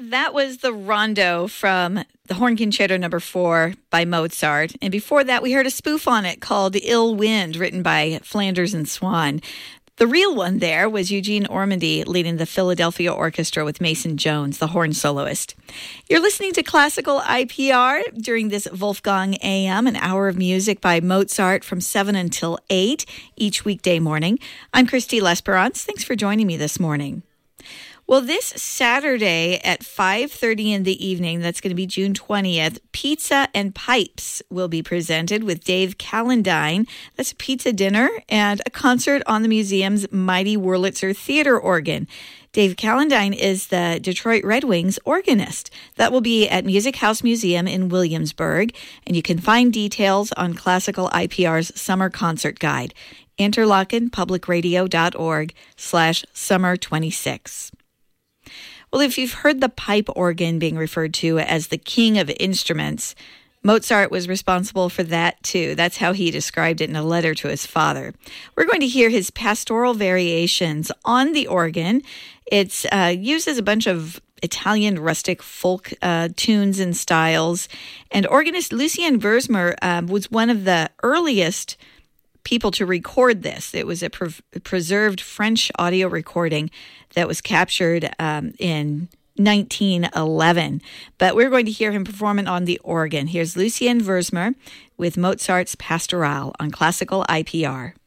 That was the Rondo from the Horn Concerto No. 4 by Mozart. And before that, we heard a spoof on it called Ill Wind, written by Flanders and Swan. The real one there was Eugene Ormandy leading the Philadelphia Orchestra with Mason Jones, the horn soloist. You're listening to Classical IPR during this Wolfgang AM, an hour of music by Mozart from 7 until 8 each weekday morning. I'm Christy Lesperance. Thanks for joining me this morning. Well, this Saturday at 5:30 in the evening, that's going to be June 20th, Pizza and Pipes will be presented with Dave Calendine. That's a pizza dinner and a concert on the museum's Mighty Wurlitzer Theater organ. Dave Calendine is the Detroit Red Wings organist. That will be at Music House Museum in Williamsburg, and you can find details on Classical IPR's Summer Concert Guide, interlochen.org/summer26. Well, if you've heard the pipe organ being referred to as the king of instruments, Mozart was responsible for that too. That's how he described it in a letter to his father. We're going to hear his pastoral variations on the organ. It uses a bunch of Italian rustic folk tunes and styles. And organist Lucien Versmer was one of the earliest people to record this. It was a preserved French audio recording that was captured in 1911. But we're going to hear him perform it on the organ. Here's Lucien Versmer with Mozart's Pastoral on Classical IPR.